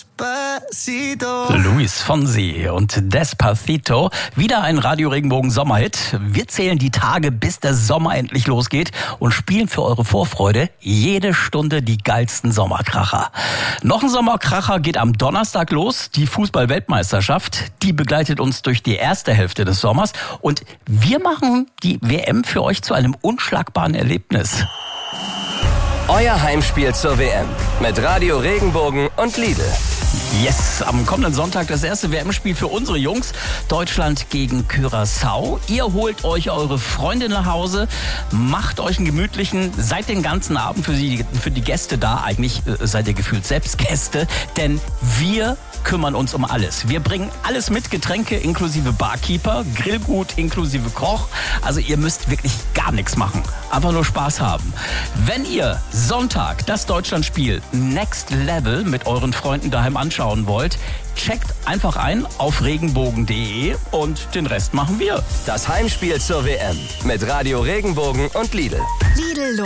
Luis Fonsi und Despacito. Wieder ein Radio Regenbogen Sommerhit. Wir zählen die Tage, bis der Sommer endlich losgeht und spielen für eure Vorfreude jede Stunde die geilsten Sommerkracher. Noch ein Sommerkracher geht am Donnerstag los. Die Fußball-Weltmeisterschaft, die begleitet uns durch die erste Hälfte des Sommers. Und wir machen die WM für euch zu einem unschlagbaren Erlebnis. Euer Heimspiel zur WM mit Radio Regenbogen und Lidl. Yes, am kommenden Sonntag das erste WM-Spiel für unsere Jungs. Deutschland gegen Curaçao. Ihr holt euch eure Freunde nach Hause, macht euch einen gemütlichen, seid den ganzen Abend für die Gäste da. Eigentlich seid ihr gefühlt selbst Gäste, denn wir kümmern uns um alles. Wir bringen alles mit, Getränke inklusive Barkeeper, Grillgut inklusive Koch. Also ihr müsst wirklich gar nichts machen. Einfach nur Spaß haben. Wenn ihr Sonntag das Deutschlandspiel Next Level mit euren Freunden daheim anschauen wollt, checkt einfach ein auf regenbogen.de und den Rest machen wir. Das Heimspiel zur WM mit Radio Regenbogen und Lidl. Lidl